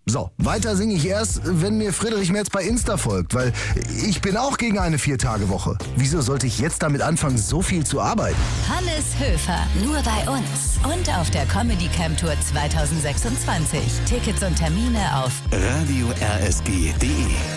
So, weiter singe ich erst, wenn mir Friedrich Merz bei Insta folgt, weil ich bin auch gegen eine 4-Tage-Woche. Wieso sollte ich jetzt damit anfangen, so viel zu arbeiten? Hannes Höfer, nur bei uns und auf der Comedy Camp Tour 2026. Tickets und Termine auf radio-rsg.de